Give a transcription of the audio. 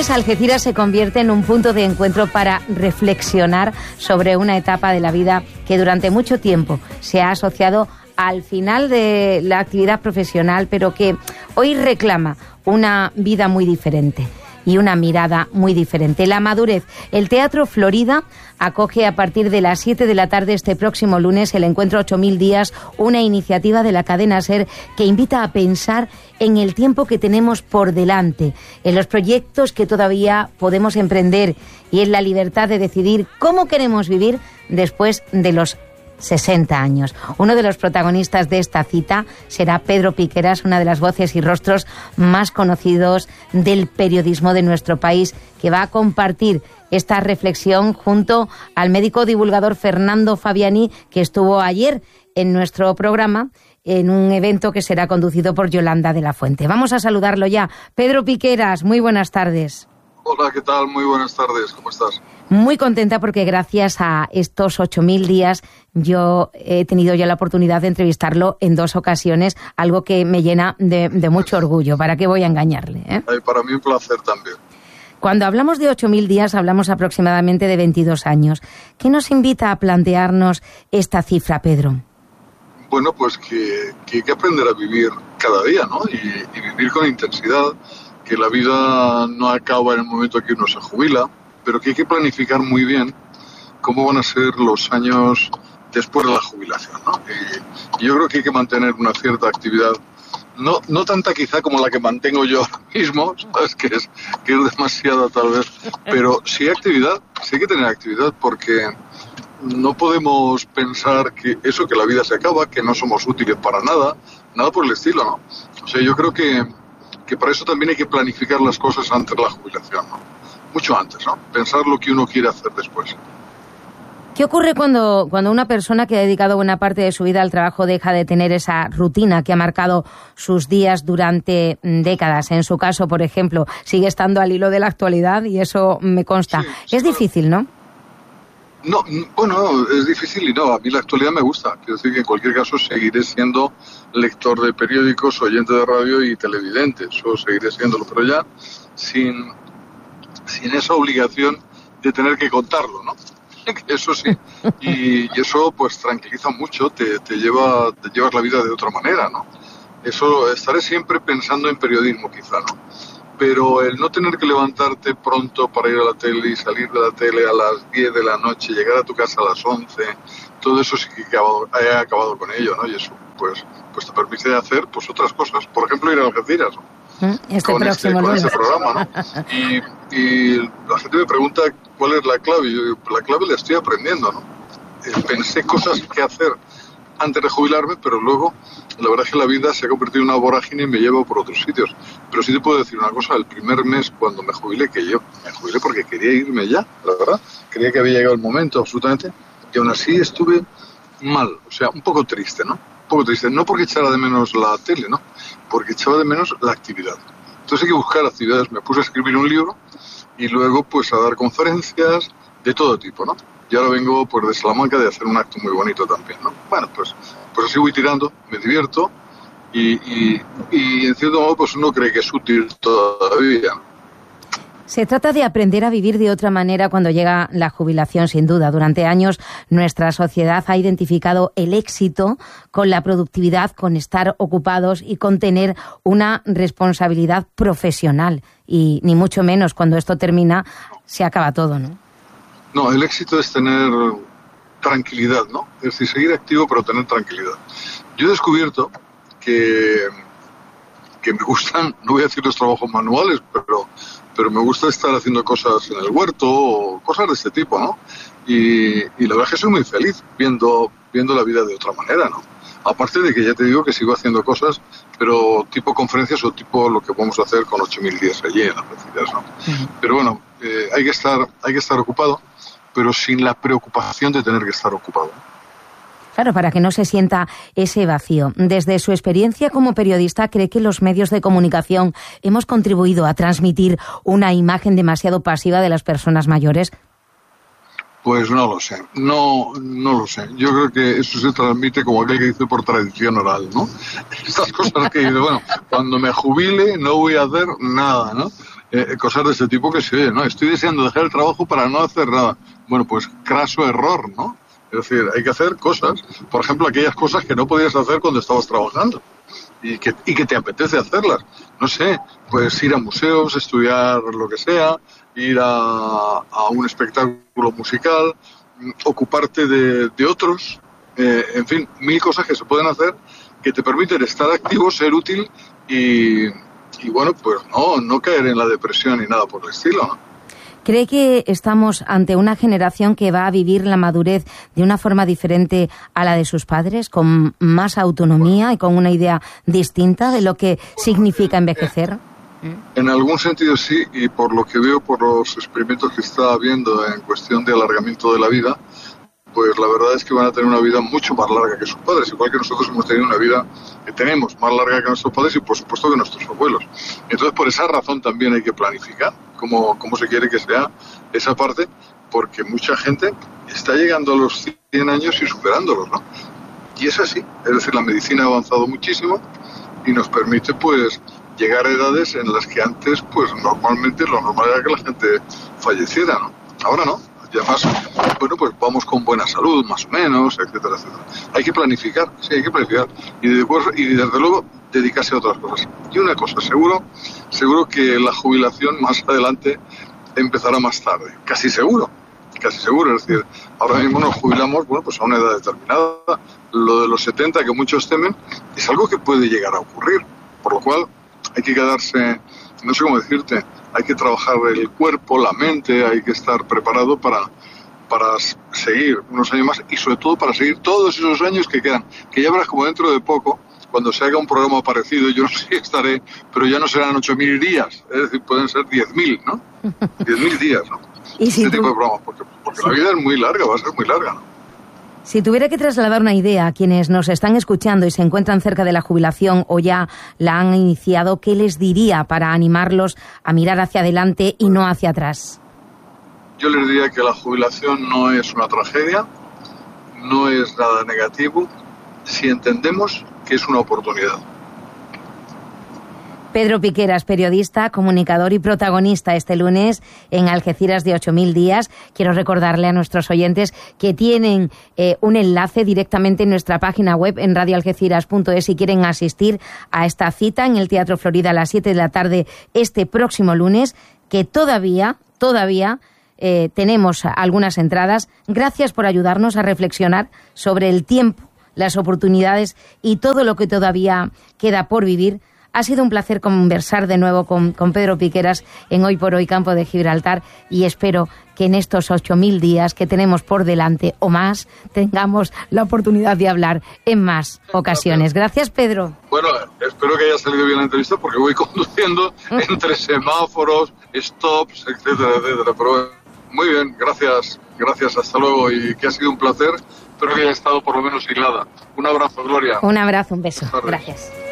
lunes Algeciras se convierte en un punto de encuentro para reflexionar sobre una etapa de la vida que durante mucho tiempo se ha asociado al final de la actividad profesional, pero que hoy reclama una vida muy diferente y una mirada muy diferente. La madurez. El Teatro Florida acoge a partir de las 7 de la tarde este próximo lunes el encuentro 8000 días, una iniciativa de la cadena SER que invita a pensar en el tiempo que tenemos por delante, en los proyectos que todavía podemos emprender y en la libertad de decidir cómo queremos vivir después de los 60 años. Uno de los protagonistas de esta cita será Pedro Piqueras, una de las voces y rostros más conocidos del periodismo de nuestro país, que va a compartir esta reflexión junto al médico divulgador Fernando Fabiani, que estuvo ayer en nuestro programa en un evento que será conducido por Yolanda de la Fuente. Vamos a saludarlo ya. Pedro Piqueras, muy buenas tardes. Hola, ¿qué tal? Muy buenas tardes, ¿cómo estás? Muy contenta porque gracias a estos 8000 días yo he tenido ya la oportunidad de entrevistarlo en 2 ocasiones, algo que me llena de mucho orgullo. ¿Para qué voy a engañarle? Para mí un placer también. Cuando hablamos de 8000 días hablamos aproximadamente de 22 años. ¿Qué nos invita a plantearnos esta cifra, Pedro? Bueno, pues que hay que aprender a vivir cada día, ¿no? Y vivir con intensidad, que la vida no acaba en el momento en que uno se jubila, pero que hay que planificar muy bien cómo van a ser los años después de la jubilación, ¿no? Y yo creo que hay que mantener una cierta actividad, no tanta quizá como la que mantengo yo ahora mismo, ¿sabes? Que es demasiada tal vez, pero sí actividad, sí hay que tener actividad, porque no podemos pensar que la vida se acaba, que no somos útiles para nada por el estilo, ¿no? O sea, yo creo que para eso también hay que planificar las cosas antes de la jubilación, ¿no? Mucho antes, ¿no? Pensar lo que uno quiere hacer después. ¿Qué ocurre cuando una persona que ha dedicado buena parte de su vida al trabajo deja de tener esa rutina que ha marcado sus días durante décadas? En su caso, por ejemplo, sigue estando al hilo de la actualidad y eso me consta. Sí, es difícil, ¿no? No, bueno, es difícil y no, a mí la actualidad me gusta. Quiero decir que en cualquier caso seguiré siendo lector de periódicos, oyente de radio y televidente. Eso seguiré siéndolo, pero ya sin esa obligación de tener que contarlo, ¿no? Eso sí. Y eso pues tranquiliza mucho, te llevas la vida de otra manera, ¿no? Eso, estaré siempre pensando en periodismo quizá, ¿no? Pero el no tener que levantarte pronto para ir a la tele y salir de la tele a las 10 de la noche, llegar a tu casa a las 11, todo eso sí que he acabado con ello, ¿no? Y eso pues te permite hacer pues otras cosas. Por ejemplo, ir a Algeciras, ¿no? Con este programa, ¿no? Y la gente me pregunta cuál es la clave. Yo digo, la clave la estoy aprendiendo, ¿no? Pensé cosas que hacer antes de jubilarme, pero luego la verdad es que la vida se ha convertido en una vorágine y me lleva por otros sitios. Pero sí te puedo decir una cosa, el primer mes cuando me jubilé, que yo me jubilé porque quería irme ya, la verdad, creía que había llegado el momento absolutamente, y aún así estuve mal, o sea, un poco triste, ¿no? Un poco triste, no porque echara de menos la tele, ¿no? Porque echaba de menos la actividad. Entonces hay que buscar actividades, me puse a escribir un libro y luego pues a dar conferencias de todo tipo, ¿no? Y ahora vengo pues de Salamanca de hacer un acto muy bonito también, ¿no? Bueno, pues así voy tirando, me divierto y en cierto modo pues uno cree que es útil todavía. Se trata de aprender a vivir de otra manera cuando llega la jubilación, sin duda. Durante años nuestra sociedad ha identificado el éxito con la productividad, con estar ocupados y con tener una responsabilidad profesional. Y ni mucho menos, cuando esto termina, se acaba todo, ¿no? No, el éxito es tener tranquilidad, ¿no? Es decir, seguir activo pero tener tranquilidad. Yo he descubierto que me gustan, no voy a decir los trabajos manuales, pero me gusta estar haciendo cosas en el huerto o cosas de este tipo, ¿no? Y la verdad es que soy muy feliz viendo la vida de otra manera, ¿no? Aparte de que ya te digo que sigo haciendo cosas, pero tipo conferencias o tipo lo que vamos a hacer con 8000 días allí en Algeciras, ¿no? Uh-huh. Pero bueno, hay que estar ocupado, pero sin la preocupación de tener que estar ocupado. Claro, para que no se sienta ese vacío. Desde su experiencia como periodista, ¿cree que los medios de comunicación hemos contribuido a transmitir una imagen demasiado pasiva de las personas mayores? Pues no lo sé, no lo sé. Yo creo que eso se transmite como aquel que dice por tradición oral, ¿no? Estas cosas que dice, bueno, cuando me jubile no voy a hacer nada, ¿no? cosas de ese tipo que se oyen, ¿no? Estoy deseando dejar el trabajo para no hacer nada. Bueno, pues craso error, ¿no? Es decir, hay que hacer cosas, por ejemplo, aquellas cosas que no podías hacer cuando estabas trabajando y que te apetece hacerlas. No sé, pues ir a museos, estudiar lo que sea, ir a un espectáculo musical, ocuparte de otros, en fin, 1000 cosas que se pueden hacer que te permiten estar activo, ser útil y bueno, pues no caer en la depresión ni nada por el estilo, ¿no? ¿Cree que estamos ante una generación que va a vivir la madurez de una forma diferente a la de sus padres, con más autonomía y con una idea distinta de lo que significa envejecer? En algún sentido sí, y por lo que veo por los experimentos que está habiendo en cuestión de alargamiento de la vida, pues la verdad es que van a tener una vida mucho más larga que sus padres, igual que nosotros hemos tenido una vida que tenemos más larga que nuestros padres y por supuesto que nuestros abuelos. Entonces por esa razón también hay que planificar cómo se quiere que sea esa parte, porque mucha gente está llegando a los 100 años y superándolos, ¿no? Y es así, es decir, la medicina ha avanzado muchísimo y nos permite pues llegar a edades en las que antes pues normalmente lo normal era que la gente falleciera, ¿no? Ahora no. Y además, bueno, pues vamos con buena salud, más o menos, etcétera, etcétera. Hay que planificar, sí, hay que planificar. Y desde luego, dedicarse a otras cosas. Y una cosa, seguro que la jubilación más adelante empezará más tarde. Casi seguro. Es decir, ahora mismo nos jubilamos, bueno, pues a una edad determinada. Lo de los 70, que muchos temen, es algo que puede llegar a ocurrir. Por lo cual, hay que quedarse, no sé cómo decirte, hay que trabajar el cuerpo, la mente, hay que estar preparado para seguir unos años más y sobre todo para seguir todos esos años que quedan. Que ya verás como dentro de poco, cuando se haga un programa parecido, yo no sé si estaré, pero ya no serán 8.000 días, es decir, pueden ser 10.000, ¿no? 10.000 días, ¿no? ¿Y si tipo de programas, porque la vida es muy larga, va a ser muy larga, ¿no? Si tuviera que trasladar una idea a quienes nos están escuchando y se encuentran cerca de la jubilación o ya la han iniciado, ¿qué les diría para animarlos a mirar hacia adelante y no hacia atrás? Yo les diría que la jubilación no es una tragedia, no es nada negativo, si entendemos que es una oportunidad. Pedro Piqueras, periodista, comunicador y protagonista este lunes en Algeciras de 8.000 días. Quiero recordarle a nuestros oyentes que tienen un enlace directamente en nuestra página web en radioalgeciras.es si quieren asistir a esta cita en el Teatro Florida a las 7 de la tarde este próximo lunes, que todavía tenemos algunas entradas. Gracias por ayudarnos a reflexionar sobre el tiempo, las oportunidades y todo lo que todavía queda por vivir. Ha sido un placer conversar de nuevo con Pedro Piqueras en Hoy por Hoy Campo de Gibraltar y espero que en estos 8.000 días que tenemos por delante o más tengamos la oportunidad de hablar en más ocasiones. Gracias, Pedro. Bueno, espero que haya salido bien la entrevista porque voy conduciendo entre semáforos, stops, etcétera, etcétera. Pero muy bien, gracias, hasta luego y que ha sido un placer. Espero que haya estado por lo menos hilada. Un abrazo, Gloria. Un abrazo, un beso. Gracias.